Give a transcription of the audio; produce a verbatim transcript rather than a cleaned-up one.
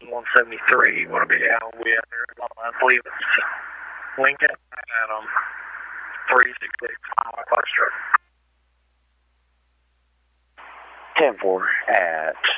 one seventy-three. What are we out with there? I believe it's Lincoln Adam three six six Mile Foxtrot. ten four at